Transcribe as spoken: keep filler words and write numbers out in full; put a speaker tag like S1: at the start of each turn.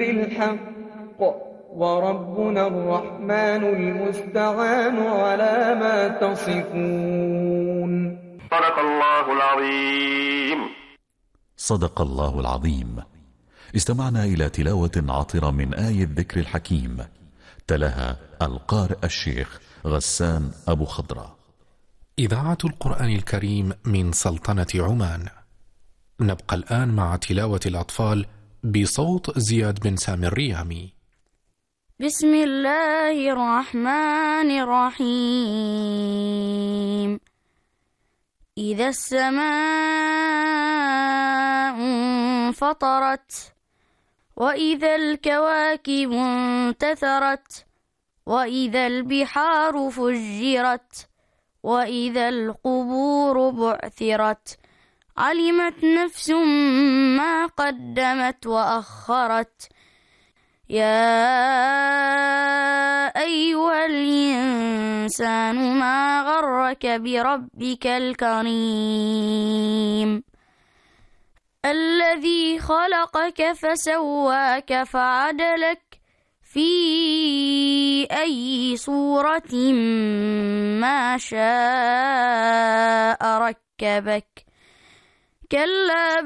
S1: بالحق وربنا الرحمن المستعان على ما تصفون.
S2: صدق الله العظيم.
S3: صدق الله العظيم. استمعنا إلى تلاوة عطرة من آية الذكر الحكيم، تلاها القارئ الشيخ غسان أبو خضرة.
S4: إذاعة القرآن الكريم من سلطنة عمان. نبقى الآن مع تلاوة الأطفال بصوت زياد بن سامي الريامي.
S5: بسم الله الرحمن الرحيم. إذا السماء انفطرت وإذا الكواكب انتثرت وإذا البحار فجرت وإذا القبور بعثرت علمت نفس ما قدمت وأخرت. يا أيها الإنسان ما غرك بربك الكريم الذي خلقك فسواك فعدلك في أي صورة ما شاء ركبك. كلا